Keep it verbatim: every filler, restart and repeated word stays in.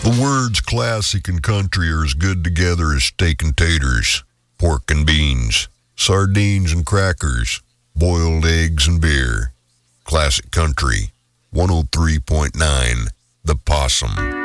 The words classic and country are as good together as steak and taters, pork and beans, sardines and crackers, boiled eggs and beer. Classic Country, one oh three point nine, The Possum.